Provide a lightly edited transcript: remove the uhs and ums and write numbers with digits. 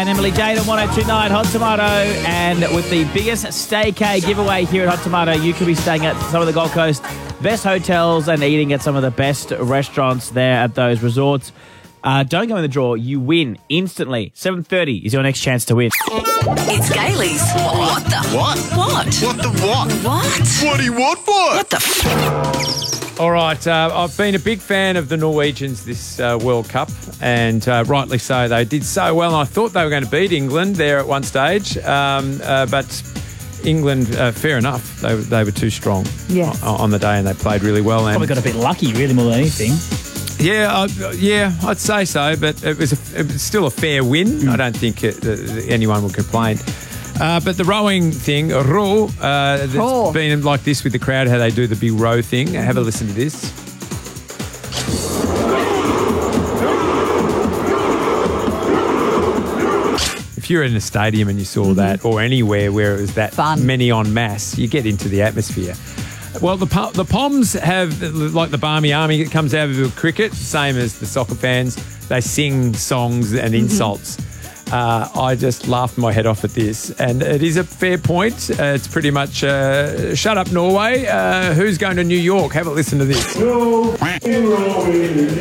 and Emily Jade on 1029 Hot Tomato. And with the biggest Staycay giveaway here at Hot Tomato, you could be staying at some of the Gold Coast best hotels and eating at some of the best restaurants there at those resorts. Don't go in the draw. You win instantly. 7:30 is your next chance to win. It's Gailey's. What the? What? What? What the what? What? What do you want for it? What the All right, I've been a big fan of the Norwegians this World Cup, and rightly so. They did so well, and I thought they were going to beat England there at one stage, but England, fair enough, they were too strong on the day, and they played really well. And Probably got a bit lucky, really, more than anything. Yeah, I'd say so, but it was still a fair win. I don't think anyone would complain. But the rowing thing, row, it's been like this with the crowd, how they do the big row thing. Have a listen to this. If you're in a stadium and you saw that, or anywhere where it was that many en masse, you get into the atmosphere. Well, the Poms have, like the Barmy Army that comes out of cricket, same as the soccer fans. They sing songs and insults. I just laughed my head off at this, and it is a fair point. It's pretty much, shut up Norway, who's going to New York? Have a listen to this.